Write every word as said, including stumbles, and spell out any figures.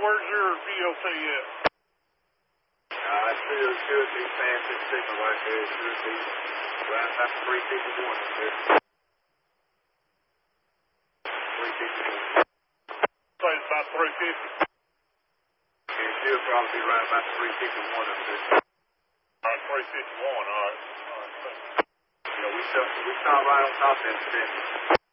where's your V O C at? Uh, it should, should be past this signal right there. It should be right about three fifty-one. three fifty-one. Say it's about three fifty. It should probably be right about three fifty-one up there. All right, three fifty-one, all right. All right, thank you. Yeah, we saw, we saw right on top of that.